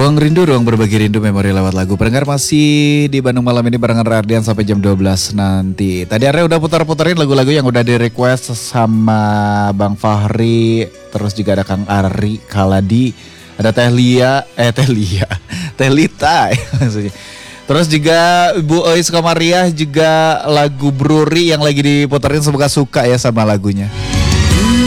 Ruang rindu, ruang berbagi rindu, memori lewat lagu. Pendengar masih di Bandung Malam ini barengan Rardian sampai jam 12 nanti. Tadi Arya udah putar-puterin lagu-lagu yang udah di request sama Bang Fahri. Terus juga ada Kang Ari, Kaladi, ada Teh Lia, Teh Lita maksudnya. Terus juga Bu Ois Komariah juga lagu Bruri yang lagi diputerin, semoga suka ya sama lagunya.